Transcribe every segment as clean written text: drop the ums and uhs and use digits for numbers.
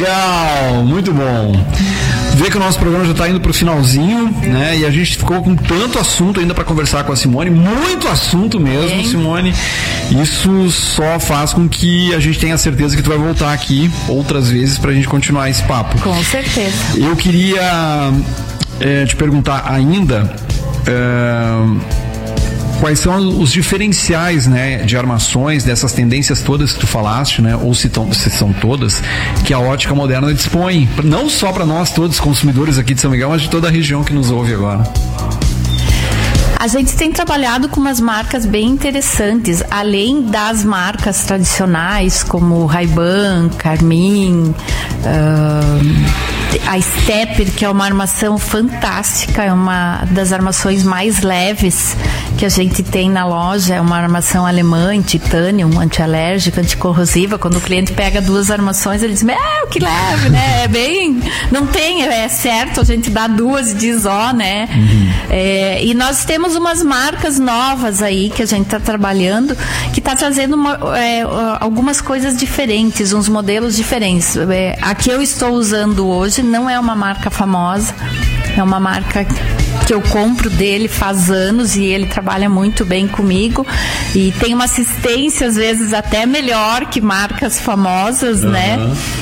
legal, muito bom. Vê que o nosso programa já está indo para o finalzinho, né? E a gente ficou com tanto assunto ainda para conversar com a Simone, muito assunto mesmo, Simone. Isso só faz com que a gente tenha certeza que tu vai voltar aqui outras vezes para a gente continuar esse papo. Com certeza. Eu queria te perguntar ainda quais são os diferenciais, né, de armações, dessas tendências todas que tu falaste, né, ou se são todas, que a Ótica Moderna dispõe, não só para nós todos, consumidores aqui de São Miguel, mas de toda a região que nos ouve agora. A gente tem trabalhado com umas marcas bem interessantes, além das marcas tradicionais, como Ray-Ban, Garmin, a Stepper, que é uma armação fantástica, é uma das armações mais leves que a gente tem na loja, é uma armação alemã, em titânio, antialérgica, anticorrosiva. Quando o cliente pega 2 armações, ele diz, que leve, né? É bem... Não tem, é certo, a gente dá 2 e diz, né? E nós temos umas marcas novas aí que a gente está trabalhando, que está trazendo algumas coisas diferentes, uns modelos diferentes. A que eu estou usando hoje não é uma marca famosa, é uma marca que eu compro dele faz anos e ele trabalha muito bem comigo e tem uma assistência às vezes até melhor que marcas famosas, né?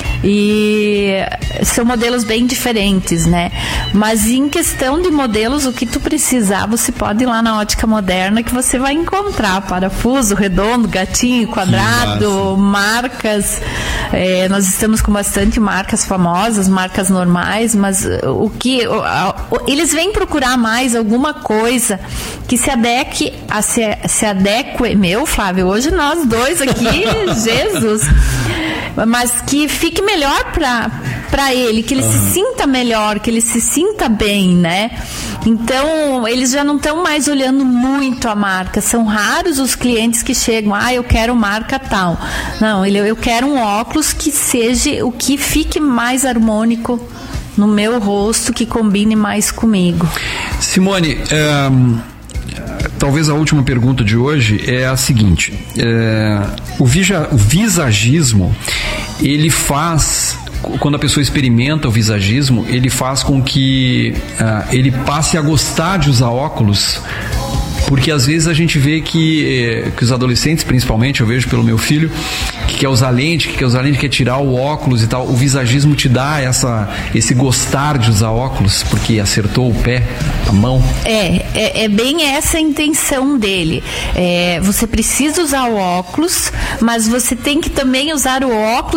E são modelos bem diferentes, né? Mas em questão de modelos, o que tu precisar, você pode ir lá na Ótica Moderna que você vai encontrar parafuso, redondo, gatinho, quadrado, marcas. Nós estamos com bastante marcas famosas, marcas normais, mas eles vêm procurar mais alguma coisa que se adeque, se adeque. Meu, Flávio, hoje nós dois aqui, Jesus, mas que fique melhor para ele, que ele se sinta melhor, que ele se sinta bem, né? Então, eles já não estão mais olhando muito a marca. São raros os clientes que chegam, eu quero marca tal. Não, eu quero um óculos que seja o que fique mais harmônico no meu rosto, que combine mais comigo. Simone, talvez a última pergunta de hoje é a seguinte: o visagismo, ele faz, quando a pessoa experimenta o visagismo, ele faz com que ele passe a gostar de usar óculos, porque às vezes a gente vê que os adolescentes, principalmente, eu vejo pelo meu filho, que quer usar lente, quer tirar o óculos e tal. O visagismo te dá esse gostar de usar óculos, porque acertou o pé, a mão. É bem essa a intenção dele. Você precisa usar o óculos, mas você tem que também usar o óculos